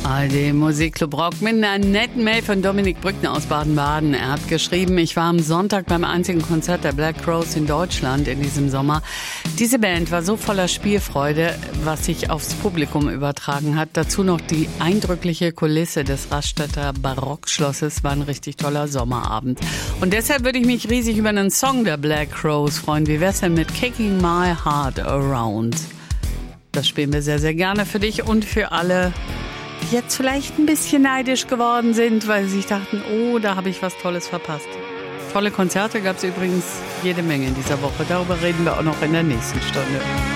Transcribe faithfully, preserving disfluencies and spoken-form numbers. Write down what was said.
A R D Musikclub Rock mit einer netten Mail von Dominik Brückner aus Baden-Baden. Er hat geschrieben, ich war am Sonntag beim einzigen Konzert der Black Crowes in Deutschland in diesem Sommer. Diese Band war so voller Spielfreude, was sich aufs Publikum übertragen hat. Dazu noch die eindrückliche Kulisse des Raststätter Barockschlosses. War ein richtig toller Sommerabend. Und deshalb würde ich mich riesig über einen Song der Black Crowes freuen. Wie wär's denn mit Kicking My Heart Around? Das spielen wir sehr, sehr gerne für dich und für alle, die jetzt vielleicht ein bisschen neidisch geworden sind, weil sie sich dachten, oh, da habe ich was Tolles verpasst. Tolle Konzerte gab es übrigens jede Menge in dieser Woche. Darüber reden wir auch noch in der nächsten Stunde.